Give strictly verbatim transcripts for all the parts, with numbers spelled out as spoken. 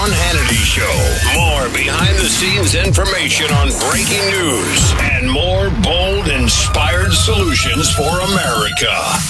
Sean Hannity Show. More behind-the-scenes information on breaking news and more bold, inspired solutions for America.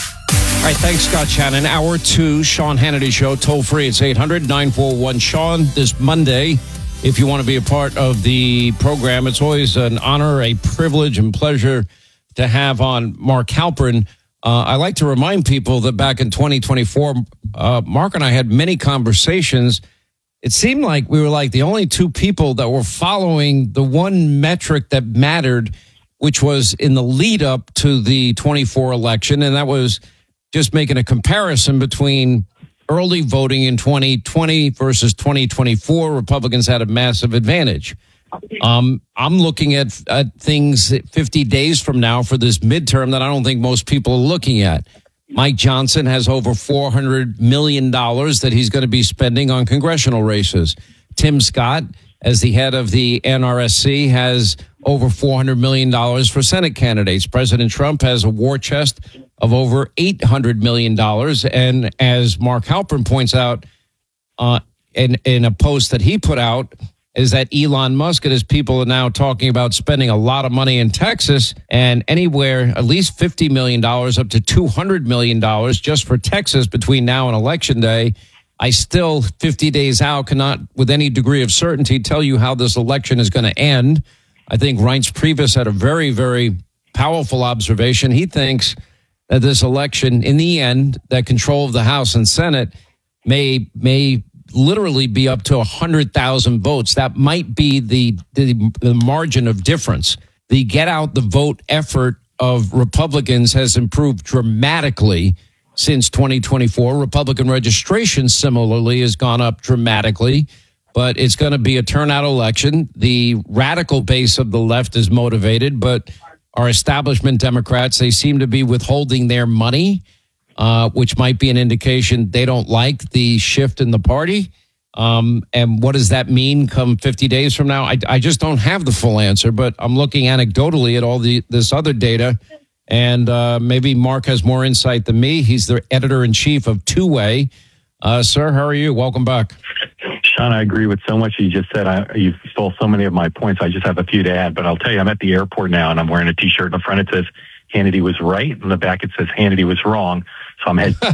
All right, thanks, Scott Shannon. Hour two, Sean Hannity Show. Toll free, it's eight hundred, nine four one, Sean. This Monday, if you want to be a part of the program, it's always an honor, a privilege, and pleasure to have on Mark Halperin. Uh, I like to remind people that back in twenty twenty-four, uh, Mark and I had many conversations. It seemed like we were like the only two people that were following the one metric that mattered, which was in the lead up to the twenty-four election, and that was just making a comparison between early voting in twenty twenty versus twenty twenty-four. Republicans had a massive advantage. Um, I'm looking at, at things fifty days from now for this midterm that I don't think most people are looking at. Mike Johnson has over four hundred million dollars that he's going to be spending on congressional races. Tim Scott, as the head of the N R S C, has over four hundred million dollars for Senate candidates. President Trump has a war chest of over eight hundred million dollars. And as Mark Halperin points out uh, in, in a post that he put out, is that Elon Musk and his people are now talking about spending a lot of money in Texas, and anywhere at least fifty million dollars up to two hundred million dollars just for Texas between now and Election Day. I still, fifty days out, cannot with any degree of certainty tell you how this election is going to end. I think Reince Priebus had a very, very powerful observation. He thinks that this election, in the end, that control of the House and Senate may may literally be up to one hundred thousand votes. That might be the, the the margin of difference. The get out the vote effort of Republicans has improved dramatically since twenty twenty-four. Republican registration similarly has gone up dramatically, but it's going to be a turnout election. The radical base of the left is motivated, but our establishment Democrats, they seem to be withholding their money, Uh, which might be an indication they don't like the shift in the party. Um, and what does that mean come fifty days from now? I, I just don't have the full answer, but I'm looking anecdotally at all the this other data. And uh, maybe Mark has more insight than me. He's the editor-in-chief of Two Way. Uh, sir, how are you? Welcome back. Sean, I agree with so much you just said. I, you stole so many of my points. I just have a few to add, but I'll tell you, I'm at the airport now, and I'm wearing a T-shirt. In the front, it says Hannity was right. In the back, it says Hannity was wrong. So I'm heading.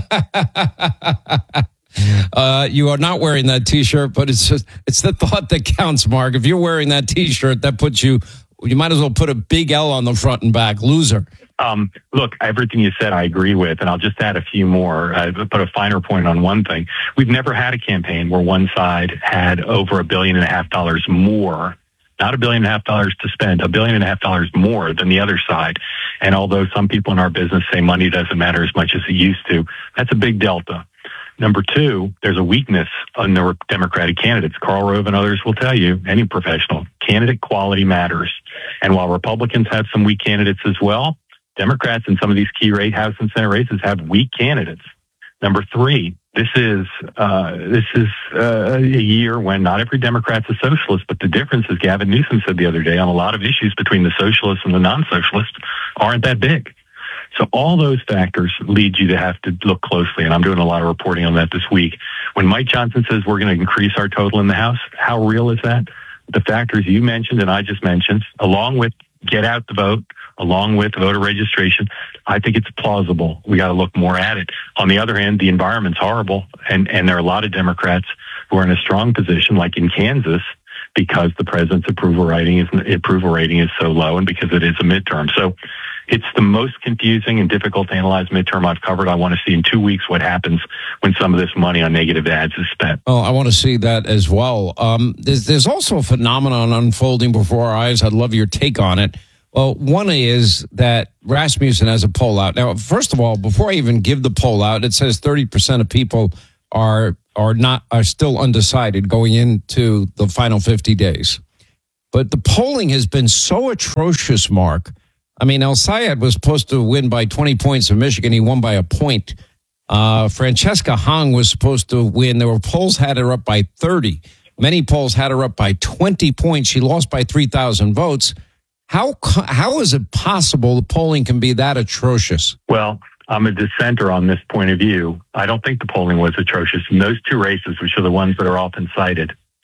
uh, you are not wearing that T-shirt, but it's just it's the thought that counts, Mark. If you're wearing that T-shirt, that puts you. You might as well put a big L on the front and back. Loser. Um, look, everything you said, I agree with, and I'll just add a few more. Uh, put a finer point on one thing. We've never had a campaign where one side had over a billion and a half dollars more. Not a billion and a half dollars to spend, a billion and a half dollars more than the other side. And although some people in our business say money doesn't matter as much as it used to, that's a big delta. Number two, there's a weakness on the Democratic candidates. Karl Rove and others will tell you, any professional, candidate quality matters. And while Republicans have some weak candidates as well, Democrats in some of these key rate House and Senate races have weak candidates. Number three, This is uh, this is uh, a year when not every Democrat's a socialist, but the difference, as Gavin Newsom said the other day, on a lot of issues between the socialists and the non-socialists aren't that big. So all those factors lead you to have to look closely, and I'm doing a lot of reporting on that this week. When Mike Johnson says we're going to increase our total in the House, how real is that? The factors you mentioned and I just mentioned, along with get out the vote, along with voter registration, I think it's plausible. We got to look more at it. On the other hand, the environment's horrible, and, and there are a lot of Democrats who are in a strong position, like in Kansas, because the president's approval rating is approval rating is so low, and because it is a midterm. So it's the most confusing and difficult to analyze midterm I've covered. I want to see in two weeks what happens when some of this money on negative ads is spent. Oh, I want to see that as well. Um, there's, there's also a phenomenon unfolding before our eyes. I'd love your take on it. Well, one is that Rasmussen has a poll out. Now, first of all, before I even give the poll out, it says thirty percent of people are are not are still undecided going into the final fifty days. But the polling has been so atrocious, Mark. I mean, El Sayed was supposed to win by twenty points in Michigan. He won by a point. Uh, Francesca Hong was supposed to win. There were polls had her up by thirty. Many polls had her up by twenty points. She lost by three thousand votes. How how is it possible the polling can be that atrocious? Well, I'm a dissenter on this point of view. I don't think the polling was atrocious. In those two races, which are the ones that are often cited,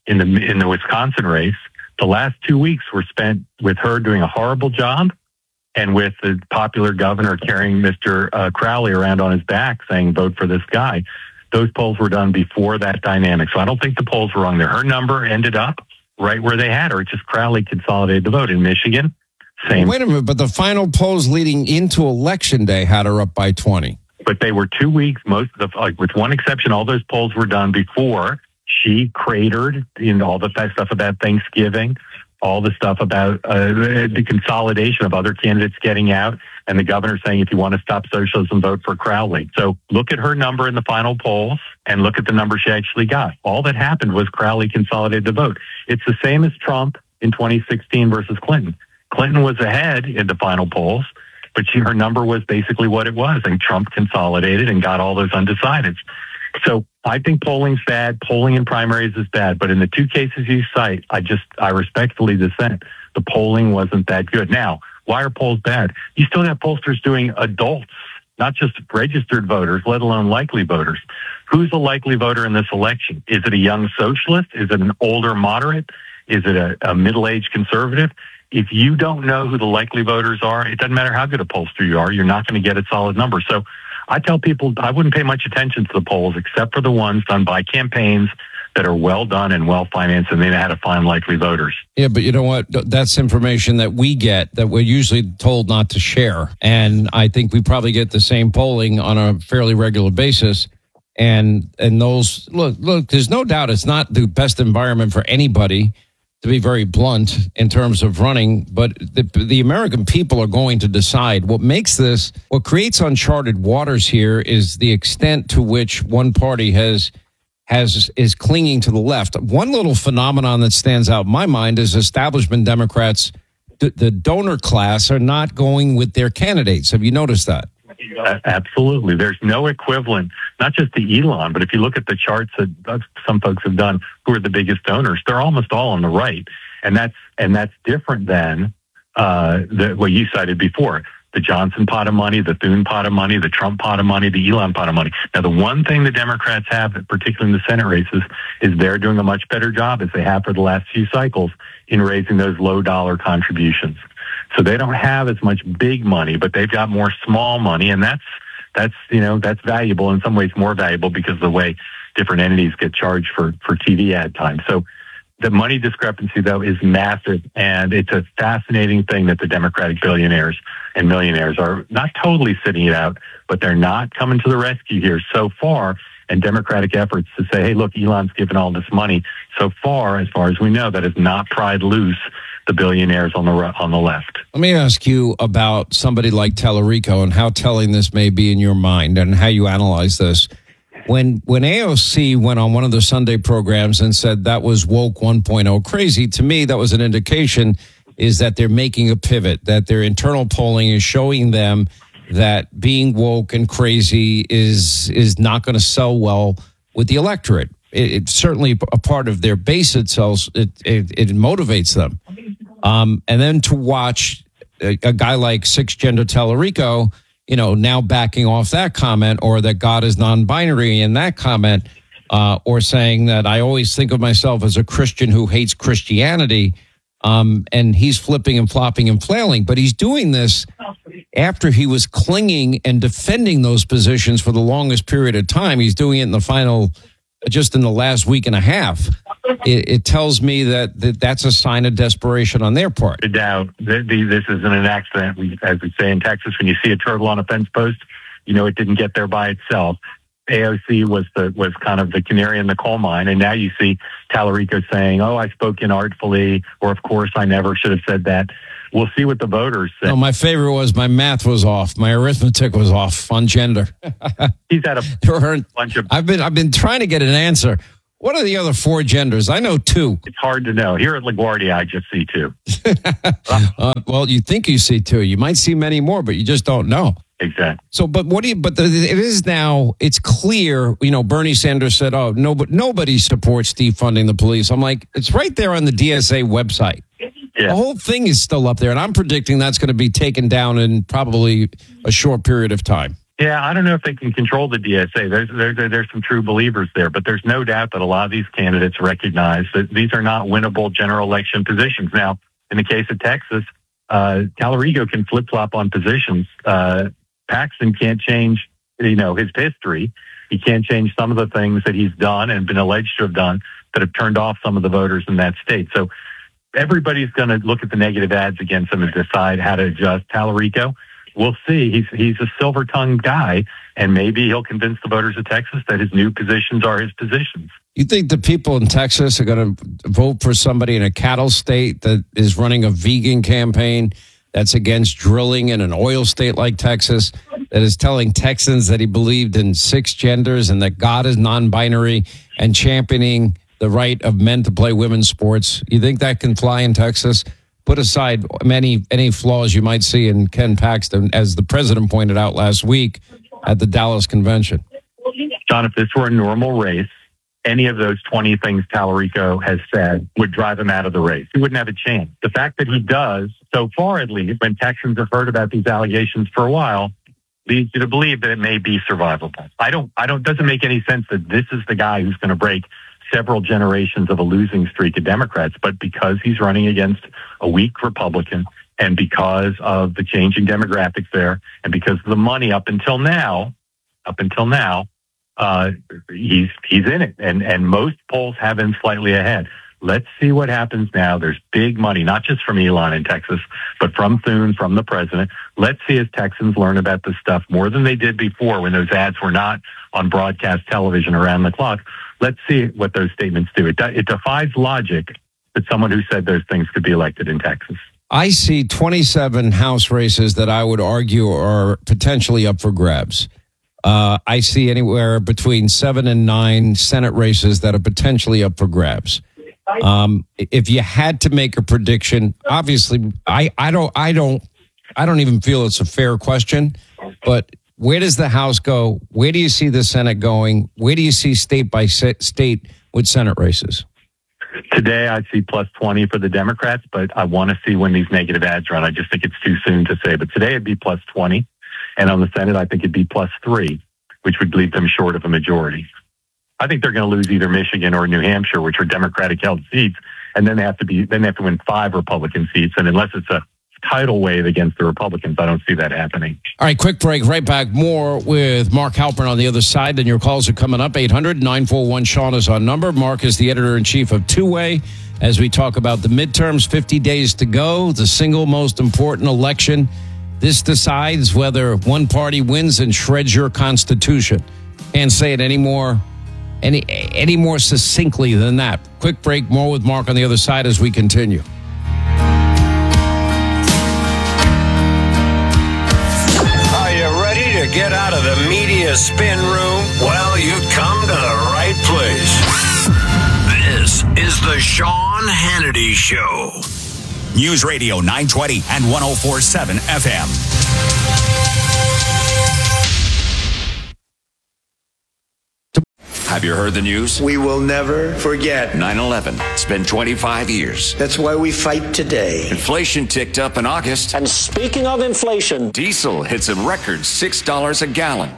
in the in the Wisconsin race. The last two weeks were spent with her doing a horrible job and with the popular governor carrying Mister Uh, Crowley around on his back saying, vote for this guy. Those polls were done before that dynamic. So I don't think the polls were wrong there. Her number ended up right where they had her. It's just Crowley consolidated the vote. In Michigan, same. Wait a minute, but the final polls leading into Election Day had her up by twenty. But they were two weeks, most of the, like with one exception, all those polls were done before she cratered in all the stuff about Thanksgiving, all the stuff about uh, the consolidation of other candidates getting out, and the governor saying, if you want to stop socialism, vote for Crowley. So look at her number in the final polls and look at the number she actually got. All that happened was Crowley consolidated the vote. It's the same as Trump in twenty sixteen versus Clinton. Clinton was ahead in the final polls, but she, her number was basically what it was, and Trump consolidated and got all those undecideds. So I think polling's bad. Polling in primaries is bad. But in the two cases you cite, I just, I respectfully dissent. The polling wasn't that good. Now, why are polls bad? You still have pollsters doing adults, not just registered voters, let alone likely voters. Who's a likely voter in this election? Is it a young socialist? Is it an older moderate? Is it a, a middle-aged conservative? If you don't know who the likely voters are, it doesn't matter how good a pollster you are, you're not going to get a solid number. So I tell people I wouldn't pay much attention to the polls except for the ones done by campaigns that are well done and well financed, and they know how to find likely voters. Yeah, but you know what? That's information that we get that we're usually told not to share. And I think we probably get the same polling on a fairly regular basis. And and those, look, look, there's no doubt it's not the best environment for anybody, to be very blunt, in terms of running, but the, the American people are going to decide. What makes this, what creates uncharted waters here is the extent to which one party has, has, is clinging to the left. One little phenomenon that stands out in my mind is establishment Democrats, the, the donor class, are not going with their candidates. Have you noticed that? Uh, absolutely. There's no equivalent, not just to Elon, but if you look at the charts that some folks have done, who are the biggest donors, they're almost all on the right. And that's, and that's different than uh, the, what you cited before, the Johnson pot of money, the Thune pot of money, the Trump pot of money, the Elon pot of money. Now, the one thing the Democrats have, particularly in the Senate races, is they're doing a much better job, as they have for the last few cycles, in raising those low dollar contributions. So they don't have as much big money, but they've got more small money, and that's that's you know that's valuable, in some ways more valuable because of the way different entities get charged for for T V ad time. So the money discrepancy, though, is massive, and it's a fascinating thing that the Democratic billionaires and millionaires are not totally sitting it out, but they're not coming to the rescue here so far. And Democratic efforts to say, hey, look, Elon's given all this money. So far, as far as we know, that has not pried loose the billionaires on the on the left. Let me ask you about somebody like Tallarico and how telling this may be in your mind and how you analyze this. When when A O C went on one of the Sunday programs and said that was woke one point oh crazy, to me, that was an indication is that they're making a pivot, that their internal polling is showing them that being woke and crazy is is not going to sell well with the electorate. It, it's certainly a part of their base. It sells. It it, it motivates them. Um, and then to watch a, a guy like Six Gender Tallarico, you know, now backing off that comment, or that God is non-binary in that comment, uh, or saying that I always think of myself as a Christian who hates Christianity. Um, and he's flipping and flopping and flailing, but he's doing this after he was clinging and defending those positions for the longest period of time. He's doing it in the final, just in the last week and a half. It, it tells me that, that that's a sign of desperation on their part. No doubt. The, the, this isn't an accident. We, as we say in Texas, when you see a turtle on a fence post, you know it didn't get there by itself. A O C was the was kind of the canary in the coal mine, and now you see Tallarico saying, "Oh, I spoke inartfully," or "Of course, I never should have said that." We'll see what the voters say. No, my favorite was my math was off, my arithmetic was off on gender. He's had a a bunch of. I've been I've been trying to get an answer. What are the other four genders? I know two. It's hard to know. Here at LaGuardia, I just see two. uh, well, you think you see two. You might see many more, but you just don't know. Exactly. So, but what do you, but the, it is now, it's clear, you know, Bernie Sanders said, oh, no, but nobody supports defunding the police. I'm like, it's right there on the D S A website. Yeah. The whole thing is still up there, and I'm predicting that's going to be taken down in probably a short period of time. Yeah, I don't know if they can control the D S A. There's, there's, there's some true believers there, but there's no doubt that a lot of these candidates recognize that these are not winnable general election positions. Now, in the case of Texas, uh, Talarico can flip-flop on positions. Uh, Paxton can't change, you know, his history. He can't change some of the things that he's done and been alleged to have done that have turned off some of the voters in that state. So everybody's going to look at the negative ads against him and decide how to adjust. Talarico, we'll see. He's he's a silver-tongued guy, and maybe he'll convince the voters of Texas that his new positions are his positions. You think the people in Texas are going to vote for somebody in a cattle state that is running a vegan campaign that's against drilling in an oil state like Texas, that is telling Texans that he believed in six genders and that God is non-binary and championing the right of men to play women's sports? You think that can fly in Texas? Put aside many any flaws you might see in Ken Paxton, as the president pointed out last week at the Dallas convention. John, if this were a normal race, any of those twenty things Talarico has said would drive him out of the race. He wouldn't have a chance. The fact that he does, so far at least, when Texans have heard about these allegations for a while, leads you to believe that it may be survivable. I don't, I don't, doesn't make any sense that this is the guy who's going to break several generations of a losing streak of Democrats, but because he's running against a weak Republican and because of the changing demographics there and because of the money up until now, up until now, uh, he's, he's in it. And, and most polls have him slightly ahead. Let's see what happens now. There's big money, not just from Elon in Texas, but from Thune, from the president. Let's see as Texans learn about this stuff more than they did before when those ads were not on broadcast television around the clock. Let's see what those statements do. It, it defies logic that someone who said those things could be elected in Texas. I see twenty-seven House races that I would argue are potentially up for grabs. Uh, I see anywhere between seven and nine Senate races that are potentially up for grabs. Um, if you had to make a prediction, obviously, I, I don't, I don't, I don't even feel it's a fair question, but where does the House go? Where do you see the Senate going? Where do you see state by state with Senate races? Today, I see plus twenty for the Democrats, but I want to see when these negative ads run. I just think it's too soon to say. But today, it'd be plus twenty. And on the Senate, I think it'd be plus three, which would leave them short of a majority. I think they're going to lose either Michigan or New Hampshire, which are Democratic-held seats, and then they have to be then they have to win five Republican seats. And unless it's a tidal wave against the Republicans, I don't see that happening. All right, quick break. Right back. More with Mark Halpern on the other side. Then your calls are coming up. eight hundred nine four one Sean is our number. Mark is the editor-in-chief of Two-Way as we talk about the midterms, fifty days to go, the single most important election. This decides whether one party wins and shreds your Constitution. Can't say it any more, any, any more succinctly than that. Quick break. More with Mark on the other side as we continue. Get out of the media spin room? Well, you come to the right place. This is the Sean Hannity Show. News Radio nine twenty and one oh four point seven F M. Have you heard the news? We will never forget nine eleven. It's been twenty-five years. That's why we fight today. Inflation ticked up in August. And speaking of inflation, diesel hits a record six dollars a gallon.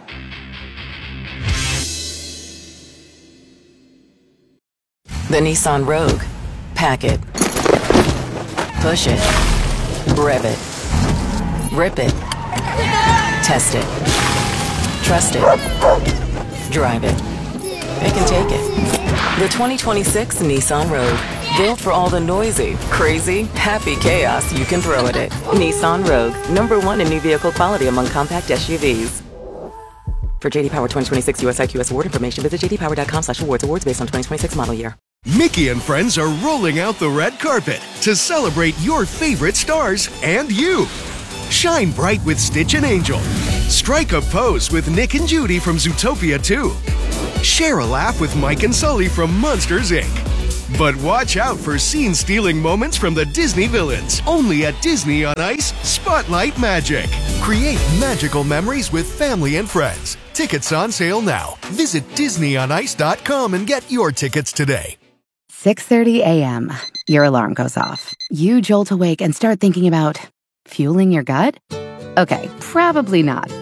The Nissan Rogue. Pack it. Push it. Rev it. Rip it. Test it. Trust it. Drive it. It can take it. The twenty twenty-six Nissan Rogue. Built for all the noisy, crazy, happy chaos you can throw at it. Nissan Rogue. Number one in new vehicle quality among compact S U Vs. For J D Power twenty twenty-six U S I Q S award information, visit j d power dot com slash awards. Awards based on twenty twenty-six model year. Mickey and friends are rolling out the red carpet to celebrate your favorite stars and you. Shine bright with Stitch and Angel. Strike a pose with Nick and Judy from Zootopia two. Share a laugh with Mike and Sully from Monsters, Incorporated. But watch out for scene-stealing moments from the Disney villains. Only at Disney on Ice, Spotlight Magic. Create magical memories with family and friends. Tickets on sale now. Visit disney on ice dot com and get your tickets today. six thirty a.m. Your alarm goes off. You jolt awake and start thinking about fueling your gut? Okay, probably not.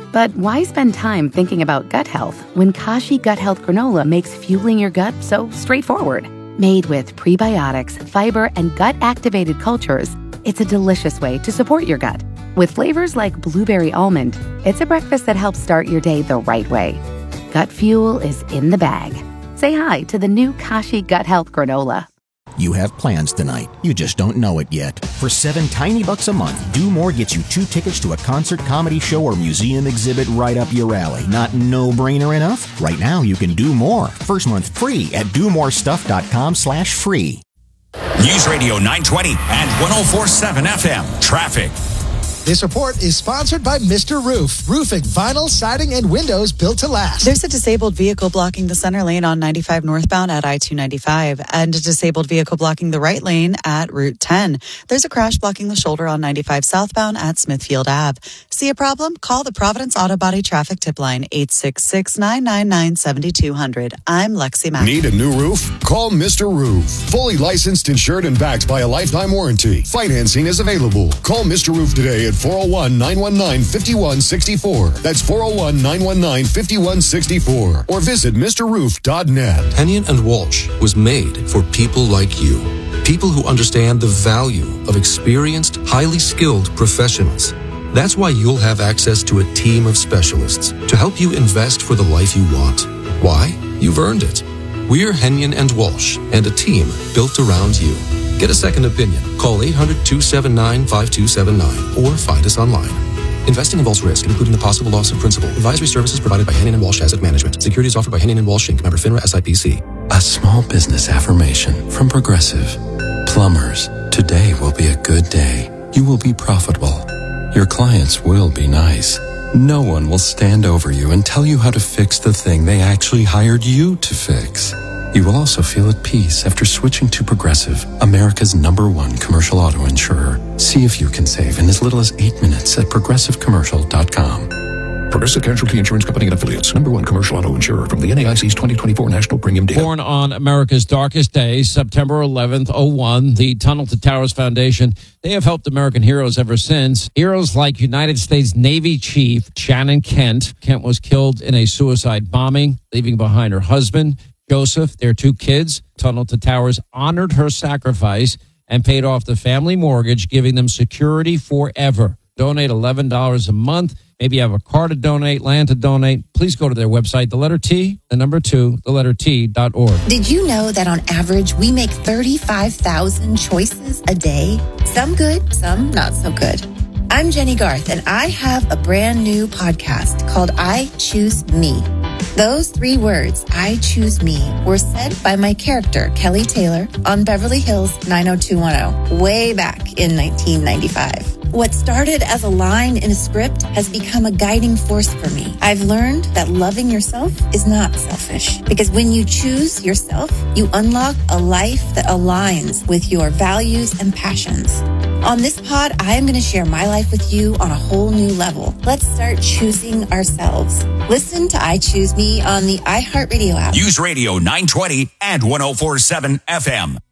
But why spend time thinking about gut health when Kashi Gut Health Granola makes fueling your gut so straightforward? Made with prebiotics, fiber, and gut-activated cultures, it's a delicious way to support your gut. With flavors like blueberry almond, it's a breakfast that helps start your day the right way. Gut fuel is in the bag. Say hi to the new Kashi Gut Health Granola. You have plans tonight. You just don't know it yet. For seven tiny bucks a month, Do More gets you two tickets to a concert, comedy show, or museum exhibit right up your alley. Not no-brainer enough? Right now, you can do more. First month free at do more stuff dot com slash free. News Radio nine twenty and one oh four point seven F M. Traffic. This report is sponsored by Mister Roof. Roofing, vinyl, siding, and windows built to last. There's a disabled vehicle blocking the center lane on ninety-five northbound at I two ninety-five and a disabled vehicle blocking the right lane at Route ten. There's a crash blocking the shoulder on ninety-five southbound at Smithfield Avenue. See a problem? Call the Providence Auto Body Traffic Tip Line eight six six, nine nine nine, seven two zero zero. I'm Lexi Mack. Need a new roof? Call Mister Roof. Fully licensed, insured, and backed by a lifetime warranty. Financing is available. Call Mister Roof today at four oh one, nine one nine, five one six four. That's four oh one, nine one nine, five one six four. Or visit Mister Roof dot net. Hennion and Walsh was made for people like you. People who understand the value of experienced, highly skilled professionals. That's why you'll have access to a team of specialists to help you invest for the life you want. Why? You've earned it. We're Hennion and Walsh, and a team built around you. Get a second opinion. Call eight hundred, two seven nine, five two seven nine or find us online. Investing involves risk, including the possible loss of principal. Advisory services provided by Hennion and Walsh Asset Management. Securities offered by Hennion and Walsh Incorporated. Member FINRA S I P C. A small business affirmation from Progressive. Plumbers, today will be a good day. You will be profitable. Your clients will be nice. No one will stand over you and tell you how to fix the thing they actually hired you to fix. You will also feel at peace after switching to Progressive, America's number one commercial auto insurer. See if you can save in as little as eight minutes at progressive commercial dot com. Progressive Casualty Insurance Company and Affiliates. Number one commercial auto insurer from the N A I C's twenty twenty-four National Premium Data. Born on America's darkest day, September eleventh, oh one, the Tunnel to Towers Foundation, they have helped American heroes ever since. Heroes like United States Navy Chief Shannon Kent. Kent was killed in a suicide bombing, leaving behind her husband, Joseph, their two kids. Tunnel to Towers honored her sacrifice and paid off the family mortgage, giving them security forever. Donate eleven dollars a month. Maybe you have a car to donate, land to donate. Please go to their website, the letter T, the number two, the letter T dot org. Did you know that on average, we make thirty-five thousand choices a day? Some good, some not so good. I'm Jenny Garth, and I have a brand new podcast called I Choose Me. Those three words, I choose me, were said by my character, Kelly Taylor, on Beverly Hills nine oh two one oh, way back in nineteen ninety-five. What started as a line in a script has become a guiding force for me. I've learned that loving yourself is not selfish, because when you choose yourself, you unlock a life that aligns with your values and passions. On this pod, I am going to share my life with you on a whole new level. Let's start choosing ourselves. Listen to I Choose Me on the iHeartRadio app. News Radio nine twenty and one oh four point seven F M.